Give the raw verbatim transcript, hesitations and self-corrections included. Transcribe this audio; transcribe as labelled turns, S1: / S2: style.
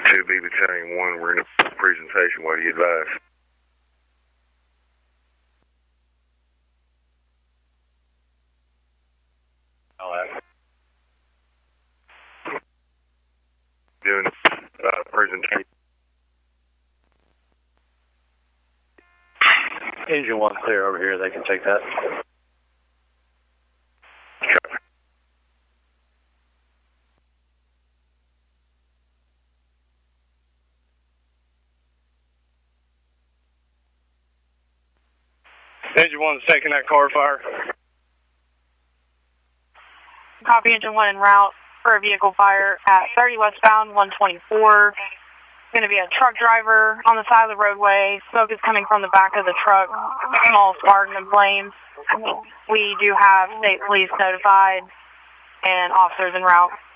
S1: two B Battalion one, we're in a presentation. What do you advise? All right. Doing uh, presentation.
S2: Engine one clear over here. They can take that. Engine one's taking that car fire.
S3: Copy, engine one en route for a vehicle fire at thirty westbound, one twenty-four. Going to be a truck driver on the side of the roadway. Smoke is coming from the back of the truck. Small spark and flames. We do have state police notified and officers en route.